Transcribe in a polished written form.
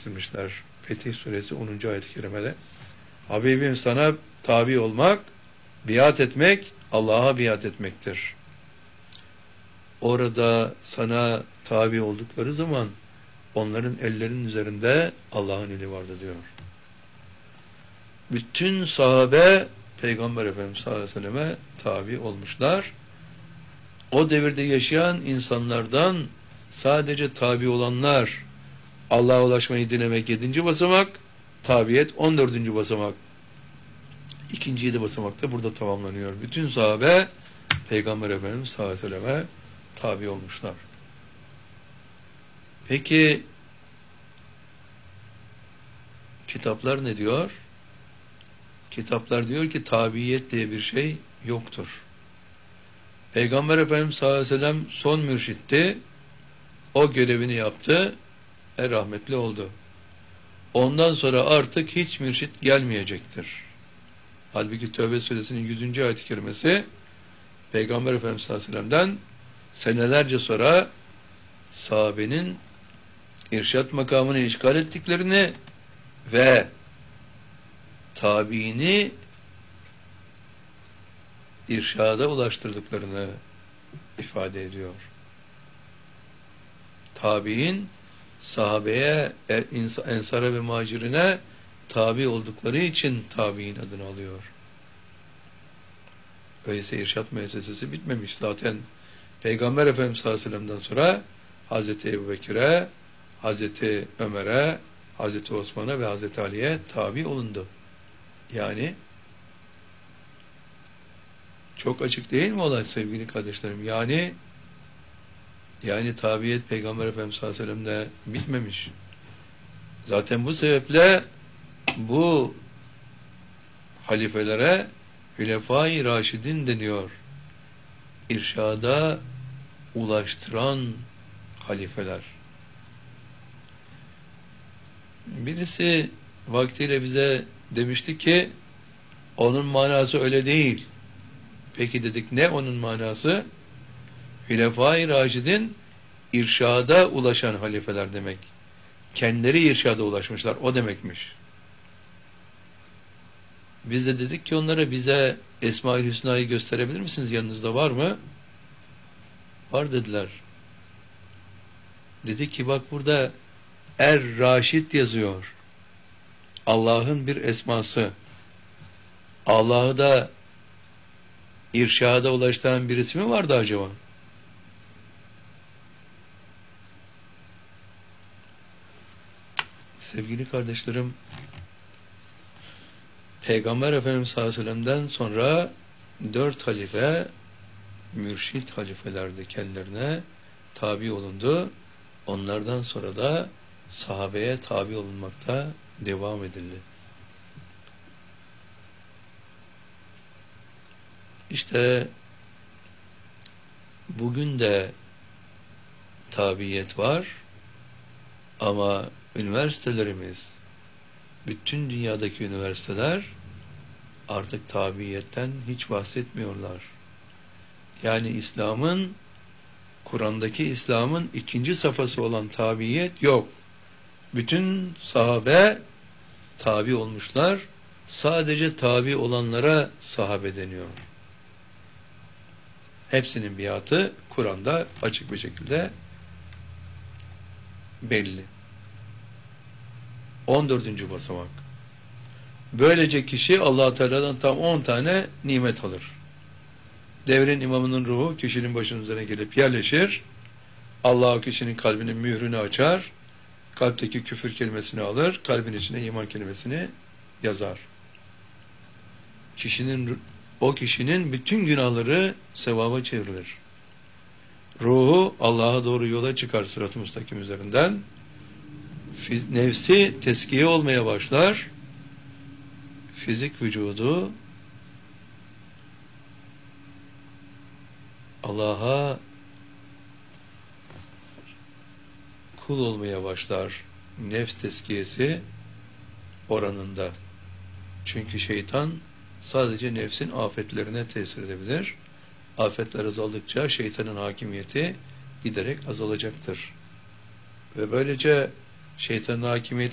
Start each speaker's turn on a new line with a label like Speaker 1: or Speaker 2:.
Speaker 1: yetiştirmişler. Fetih Suresi 10. ayet-i kerimede. Habibim sana tabi olmak, biat etmek, Allah'a biat etmektir. Orada sana tabi oldukları zaman onların ellerinin üzerinde Allah'ın eli vardı diyor. Bütün sahabe Peygamber Efendimiz sallallahu aleyhi ve selleme tabi olmuşlar. O devirde yaşayan insanlardan sadece tabi olanlar, Allah'a ulaşmayı dilemek 7. basamak, tabiyet 14. basamak. 2. 7 basamakta burada tamamlanıyor. Bütün sahabe Peygamber Efendimiz sallallahu aleyhi ve selleme tabi olmuşlar. Peki kitaplar ne diyor? Kitaplar diyor ki tabiyet diye bir şey yoktur. Peygamber Efendimiz sallallahu aleyhi ve sellem son mürşitti. O görevini yaptı. Rahmetli oldu. Ondan sonra artık hiç mürşit gelmeyecektir. Halbuki Tevbe Suresinin 100. ayet-i kerimesi Peygamber Efendimiz sallallahu aleyhi ve sellem'den senelerce sonra sahabenin irşat makamını işgal ettiklerini ve tabiini irşada ulaştırdıklarını ifade ediyor. Tabiin sahabeye, ensara ve muhacirine tabi oldukları için tabiin adını alıyor. Öyleyse irşat müessesesi bitmemiş. Zaten Peygamber Efendimiz sallallahu aleyhi ve sellem'den sonra Hazreti Ebubekir'e, Hazreti Ömer'e, Hazreti Osman'a ve Hazreti Ali'ye tabi olundu. Yani çok açık değil mi olay sevgili kardeşlerim? Yani tabiyet Peygamber Efendimiz sallallahu aleyhi ve sellem'de bitmemiş. Zaten bu sebeple bu halifelere Hülefai Raşidin deniyor. İrşada ulaştıran halifeler. Birisi vaktiyle bize demişti ki onun manası öyle değil. Peki dedik ne onun manası? Hülefai Raşidin irşada ulaşan halifeler demek. Kendileri irşada ulaşmışlar. O demekmiş. Biz de dedik ki onlara bize Esma-ül Hüsna'yı gösterebilir misiniz? Yanınızda var mı? Var dediler. Dedik ki bak burada Er-Raşid yazıyor. Allah'ın bir esması. Allah'ı da irşada ulaştıran birisi mi vardı acaba? Sevgili kardeşlerim, Peygamber Efendimiz sallallahu aleyhi ve sellem'den sonra 4 halife mürşit halifelerdi, kendilerine tabi olundu. Onlardan sonra da sahabeye tabi olunmakta devam edildi. İşte bugün de tabiyet var ama üniversitelerimiz, bütün dünyadaki üniversiteler artık tabiyetten hiç bahsetmiyorlar. Yani İslam'ın, Kur'an'daki İslam'ın 2. safhası olan tabiyet yok. Bütün sahabe tabi olmuşlar. Sadece tabi olanlara sahabe deniyor. Hepsinin biatı Kur'an'da açık bir şekilde belli. 14. basamak. Böylece kişi Allah-u Teala'dan tam 10 tane nimet alır. Devrin imamının ruhu kişinin başının üzerine gelip yerleşir. Allah o kişinin kalbinin mührünü açar. Kalpteki küfür kelimesini alır. Kalbin içine iman kelimesini yazar. O kişinin bütün günahları sevaba çevrilir. Ruhu Allah'a doğru yola çıkar sırat-ı müstakim üzerinden. Nefsi teskiye olmaya başlar. Fizik vücudu Allah'a kul olmaya başlar. Nefs teskiyesi oranında. Çünkü şeytan sadece nefsin afetlerine tesir edebilir. Afetler azaldıkça şeytanın hakimiyeti giderek azalacaktır. Ve böylece şeytanın hakimiyeti